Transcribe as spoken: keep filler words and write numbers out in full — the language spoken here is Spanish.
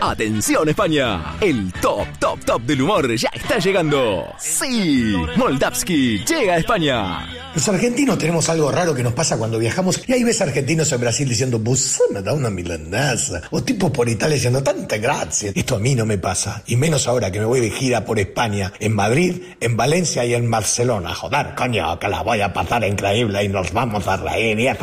Atención España, el top, top, top del humor ya está llegando. Sí, Moldavsky llega a España. Los argentinos tenemos algo raro que nos pasa cuando viajamos y ahí ves argentinos en Brasil diciendo "Vos me da una milanesa", o tipos por Italia diciendo "tanta gracia". Esto a mí no me pasa, y menos ahora que me voy de gira por España, en Madrid, en Valencia y en Barcelona. Joder, coño, que la voy a pasar increíble y nos vamos a reír y